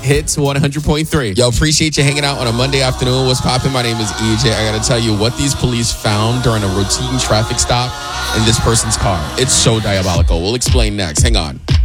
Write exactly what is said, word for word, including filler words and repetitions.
Hits one hundred point three. Yo, appreciate you hanging out on a Monday afternoon. What's poppin'? My name is E J. I gotta tell you what these police found during a routine traffic stop in this person's car. It's so diabolical. We'll explain next. Hang on.